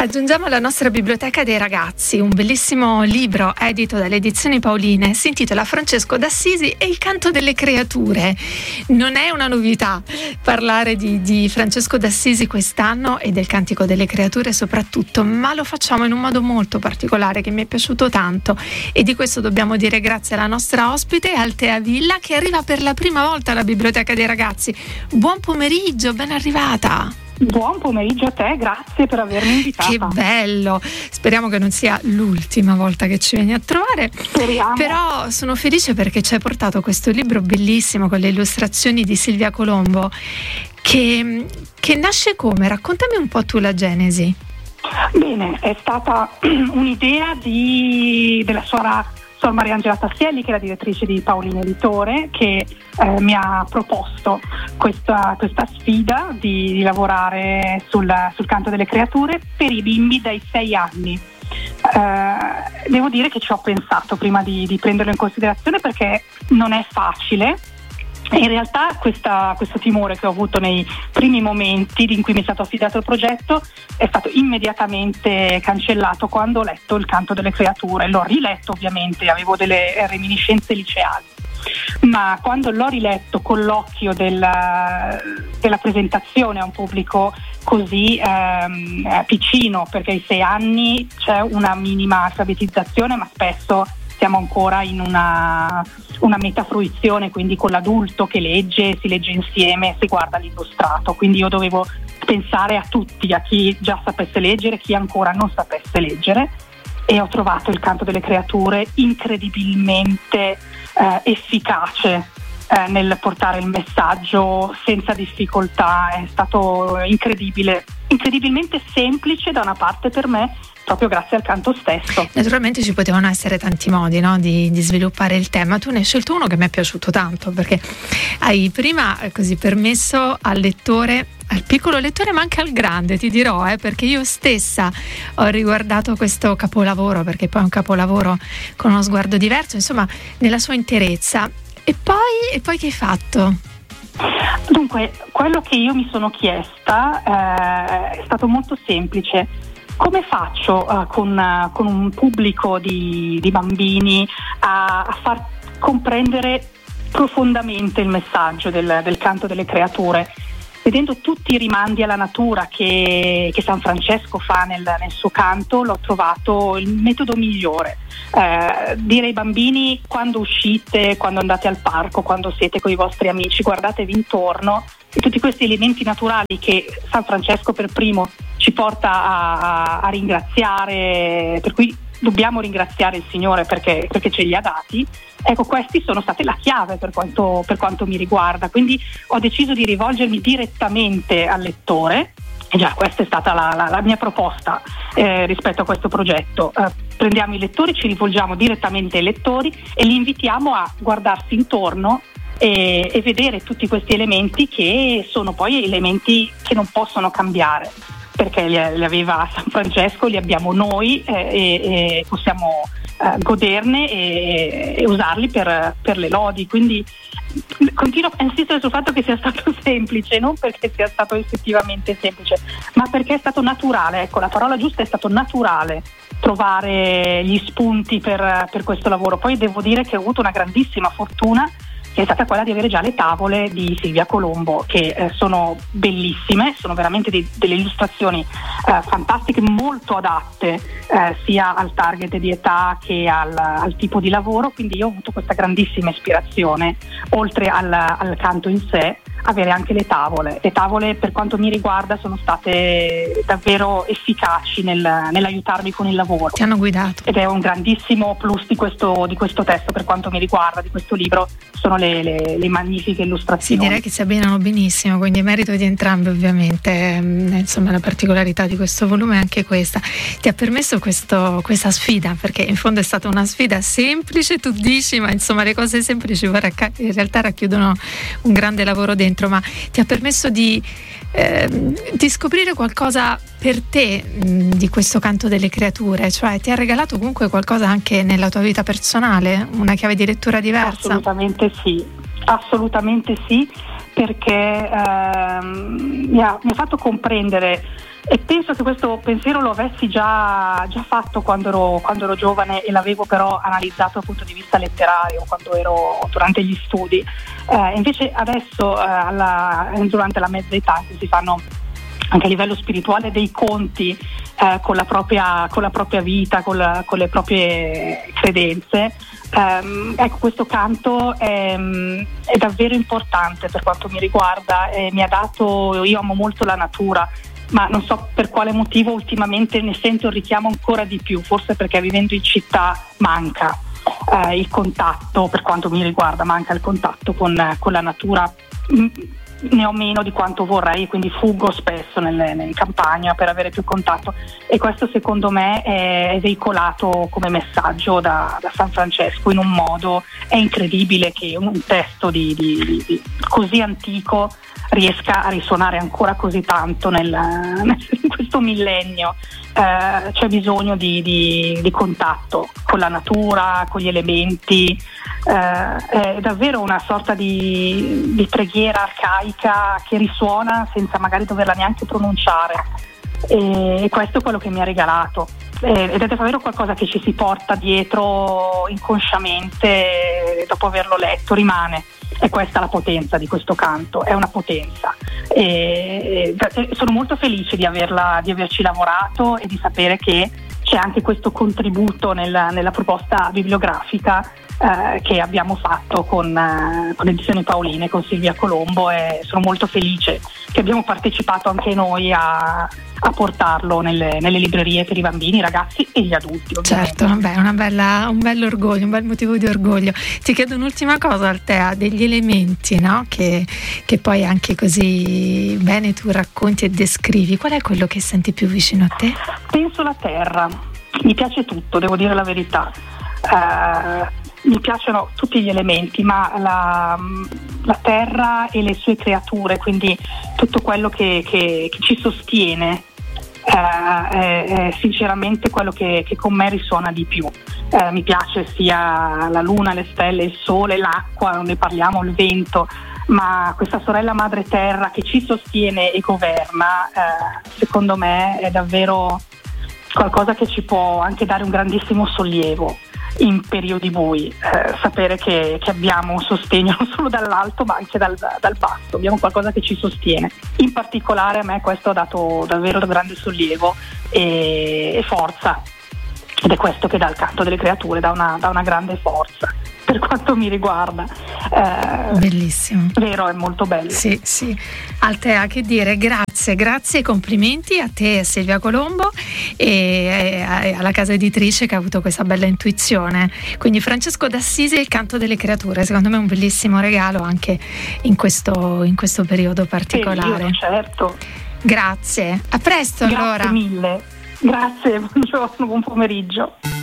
Aggiungiamo alla nostra biblioteca dei ragazzi un bellissimo libro edito dalle edizioni Paoline, si intitola Francesco d'Assisi e il canto delle creature. Non è una novità parlare di Francesco d'Assisi quest'anno e del cantico delle creature soprattutto, ma lo facciamo in un modo molto particolare che mi è piaciuto tanto, e di questo dobbiamo dire grazie alla nostra ospite Altea Villa, che arriva per la prima volta alla biblioteca dei ragazzi. Buon pomeriggio, ben arrivata. Buon pomeriggio a te, grazie per avermi invitata. Che bello, speriamo che non sia l'ultima volta che ci vieni a trovare. Speriamo. Però sono felice perché ci hai portato questo libro bellissimo con le illustrazioni di Silvia Colombo che nasce come? Raccontami un po' tu la genesi. Bene, è stata un'idea della Suor Mariangela Tassielli, che è la direttrice di Paoline Editore, che mi ha proposto questa sfida di lavorare sul canto delle creature per i bimbi dai 6 anni. Devo dire che ci ho pensato prima di prenderlo in considerazione, perché non è facile. E in realtà questo timore che ho avuto nei primi momenti in cui mi è stato affidato il progetto è stato immediatamente cancellato quando ho letto il canto delle creature. L'ho riletto, ovviamente, avevo delle reminiscenze liceali, ma quando l'ho riletto con l'occhio della presentazione a un pubblico così piccino, perché ai 6 anni c'è una minima alfabetizzazione, ma spesso siamo ancora in una metafruizione, quindi con l'adulto che legge, si legge insieme, si guarda l'illustrato. Quindi io dovevo pensare a tutti, a chi già sapesse leggere, chi ancora non sapesse leggere, e ho trovato il canto delle creature incredibilmente efficace nel portare il messaggio senza difficoltà. È stato incredibilmente semplice da una parte per me, proprio grazie al canto stesso. Naturalmente ci potevano essere tanti modi, no, di sviluppare il tema. Tu ne hai scelto uno che mi è piaciuto tanto, perché hai prima così permesso al lettore, al piccolo lettore, ma anche al grande, ti dirò, perché io stessa ho riguardato questo capolavoro, perché poi è un capolavoro con uno sguardo diverso, insomma, nella sua interezza. E poi che hai fatto? Dunque, quello che io mi sono chiesta è stato molto semplice. Come faccio con un pubblico di bambini a far comprendere profondamente il messaggio del canto delle creature? Vedendo tutti i rimandi alla natura che San Francesco fa nel suo canto, l'ho trovato il metodo migliore. Dire ai bambini: quando uscite, quando andate al parco, quando siete con i vostri amici, guardatevi intorno, e tutti questi elementi naturali che San Francesco per primo ci porta a ringraziare, per cui dobbiamo ringraziare il Signore perché ce li ha dati. Ecco, questi sono state la chiave per quanto mi riguarda, quindi ho deciso di rivolgermi direttamente al lettore, e già questa è stata la mia proposta rispetto a questo progetto. Prendiamo i lettori, ci rivolgiamo direttamente ai lettori e li invitiamo a guardarsi intorno e vedere tutti questi elementi, che sono poi elementi che non possono cambiare, perché li aveva San Francesco, li abbiamo noi, e possiamo goderne e usarli per le lodi. Quindi continuo a insistere sul fatto che sia stato semplice, non perché sia stato effettivamente semplice, ma perché è stato naturale. Ecco, la parola giusta è stato naturale trovare gli spunti per questo lavoro. Poi devo dire che ho avuto una grandissima fortuna, che è stata quella di avere già le tavole di Silvia Colombo, che sono bellissime, sono veramente delle illustrazioni fantastiche, molto adatte sia al target di età che al tipo di lavoro. Quindi io ho avuto questa grandissima ispirazione, oltre al canto in sé, avere anche le tavole. Le tavole, per quanto mi riguarda, sono state davvero efficaci nell'aiutarmi con il lavoro. Ti hanno guidato. Ed è un grandissimo plus di questo testo, per quanto mi riguarda, di questo libro, sono le magnifiche illustrazioni. Sì, direi che si abbinano benissimo, quindi è merito di entrambi, ovviamente. Insomma, la particolarità di questo volume è anche questa. Ti ha permesso questa sfida, perché in fondo è stata una sfida semplice, tu dici, ma insomma le cose semplici in realtà racchiudono un grande lavoro dentro, ma ti ha permesso di scoprire qualcosa per te di questo canto delle creature, cioè ti ha regalato comunque qualcosa anche nella tua vita personale, una chiave di lettura diversa? Assolutamente sì, perché mi ha fatto comprendere E penso che questo pensiero lo avessi già fatto quando ero giovane, e l'avevo però analizzato dal punto di vista letterario quando ero durante gli studi. Invece adesso durante la mezza età, in cui si fanno anche a livello spirituale dei conti con la propria vita, con le proprie credenze, ecco, questo canto è davvero importante per quanto mi riguarda. Mi ha dato, io amo molto la natura, ma non so per quale motivo ultimamente ne sento il richiamo ancora di più, forse perché vivendo in città manca il contatto, per quanto mi riguarda manca il contatto con la natura. Ne ho meno di quanto vorrei, quindi fuggo spesso in campagna per avere più contatto, e questo secondo me è veicolato come messaggio da San Francesco in un modo, è incredibile che un testo di così antico riesca a risuonare ancora così tanto in questo millennio. C'è bisogno di contatto con la natura, con gli elementi, è davvero una sorta di preghiera arcaica che risuona senza magari doverla neanche pronunciare, e questo è quello che mi ha regalato, ed è davvero qualcosa che ci si porta dietro inconsciamente dopo averlo letto, rimane. E questa è la potenza di questo canto, è una potenza, e sono molto felice di averci lavorato e di sapere che c'è anche questo contributo nella proposta bibliografica che abbiamo fatto con Edizioni Paoline, con Silvia Colombo, e sono molto felice che abbiamo partecipato anche noi a portarlo nelle librerie per i bambini, i ragazzi e gli adulti, ovviamente. Certo, vabbè, un bel orgoglio, un bel motivo di orgoglio. Ti chiedo un'ultima cosa, Altea, degli elementi, no? che poi anche così bene tu racconti e descrivi. Qual è quello che senti più vicino a te? Penso la terra, mi piace tutto, devo dire la verità. Mi piacciono tutti gli elementi, ma la terra e le sue creature, quindi tutto quello che ci sostiene, è sinceramente quello che con me risuona di più. Mi piace sia la luna, le stelle, il sole, l'acqua, non ne parliamo, il vento, ma questa sorella madre terra che ci sostiene e governa, secondo me è davvero qualcosa che ci può anche dare un grandissimo sollievo in periodi bui, sapere che abbiamo un sostegno non solo dall'alto ma anche dal basso, abbiamo qualcosa che ci sostiene. In particolare a me questo ha dato davvero grande sollievo e forza, ed è questo che dà il canto delle creature, dà una grande forza per quanto mi riguarda. Bellissimo. Vero, è molto bello. Sì. Altea, che dire, grazie e complimenti a te e a Silvia Colombo e alla casa editrice che ha avuto questa bella intuizione. Quindi Francesco d'Assisi e il canto delle creature, secondo me è un bellissimo regalo anche in questo periodo particolare. Certo. Grazie, a presto. Grazie allora. Mille. Grazie, buongiorno, buon pomeriggio.